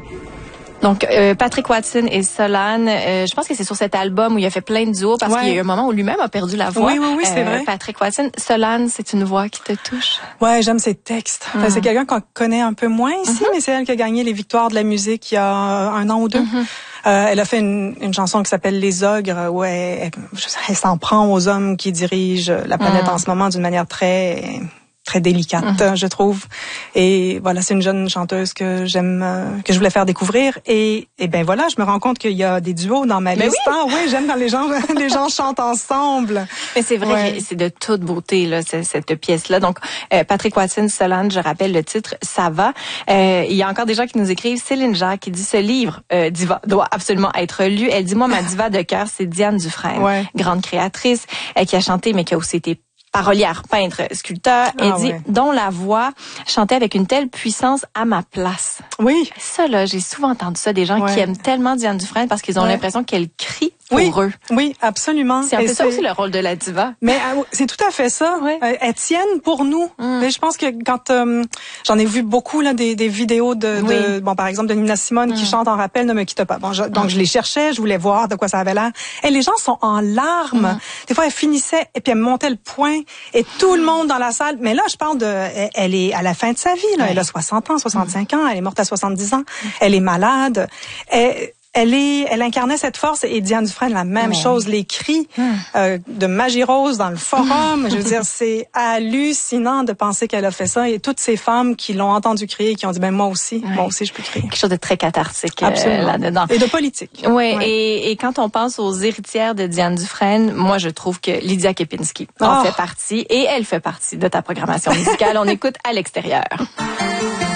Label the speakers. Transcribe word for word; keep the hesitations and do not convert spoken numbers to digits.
Speaker 1: Donc, euh, Patrick Watson et Solane, euh, je pense que c'est sur cet album où il a fait plein de duos parce ouais. qu'il y a eu un moment où lui-même a perdu la voix.
Speaker 2: Oui, oui, oui, c'est euh, vrai.
Speaker 1: Patrick Watson. Solane, c'est une voix qui te touche.
Speaker 2: Ouais, j'aime ses textes. Mm. Enfin, c'est quelqu'un qu'on connaît un peu moins ici, mm-hmm. mais c'est elle qui a gagné les victoires de la musique il y a un an ou deux. Mm-hmm. Euh, elle a fait une, une chanson qui s'appelle Les Ogres, où elle, elle, elle s'en prend aux hommes qui dirigent la planète mm. en ce moment d'une manière très... très délicate, mm-hmm. je trouve. Et voilà, c'est une jeune chanteuse que j'aime, euh, que je voulais faire découvrir. Et, et ben voilà, je me rends compte qu'il y a des duos dans ma
Speaker 1: Mais
Speaker 2: liste.
Speaker 1: oui,
Speaker 2: ah, oui j'aime quand les gens, les gens chantent ensemble.
Speaker 1: Mais c'est vrai, ouais. c'est de toute beauté là, cette, cette pièce-là. Donc, euh, Patrick Watson, Solane, je rappelle le titre, ça va. Euh, il y a encore des gens qui nous écrivent. Céline Jacques qui dit ce livre, euh, diva, doit absolument être lu. Elle dit moi ma diva de cœur, c'est Diane Dufresne, ouais. grande créatrice, euh, qui a chanté mais qui a aussi été parolière, peintre, sculpteur. Elle ah, dit, ouais. dont la voix chantait avec une telle puissance à ma place.
Speaker 2: Oui.
Speaker 1: Ça, là, j'ai souvent entendu ça, des gens ouais. qui aiment tellement Diane Dufresne parce qu'ils ont ouais. l'impression qu'elle crie pour
Speaker 2: oui.
Speaker 1: eux.
Speaker 2: Oui, absolument.
Speaker 1: C'est un peu ça aussi le rôle de la diva.
Speaker 2: Mais euh, c'est tout à fait ça. Ouais. Euh, elles tiennent pour nous. Mm. Mais je pense que quand euh, j'en ai vu beaucoup là des, des vidéos de, oui. de bon par exemple de Nina Simone mm. qui chante en rappel Ne me quitte pas. Bon, je, donc mm. je les cherchais, je voulais voir de quoi ça avait l'air. Et les gens sont en larmes. Mm. Des fois elles finissaient et puis elles montaient le poing et tout le monde dans la salle. Mais là je parle de, elle est à la fin de sa vie là. Ouais. Elle a soixante ans, soixante-cinq mm. ans. Elle est morte à soixante-dix ans. Mm. Elle est malade. Elle, Elle est, elle incarnait cette force et Diane Dufresne la même ouais. chose. Les cris hum. euh, de Magie Rose dans le forum, je veux dire, c'est hallucinant de penser qu'elle a fait ça et toutes ces femmes qui l'ont entendu crier et qui ont dit ben moi aussi, ouais. moi aussi je peux crier.
Speaker 1: Quelque chose de très cathartique euh, là-dedans.
Speaker 2: Et de politique.
Speaker 1: Ouais, ouais. Et, et quand on pense aux héritières de Diane Dufresne, moi je trouve que Lydia Kepinski oh. en fait partie et elle fait partie de ta programmation musicale. On écoute À l'extérieur.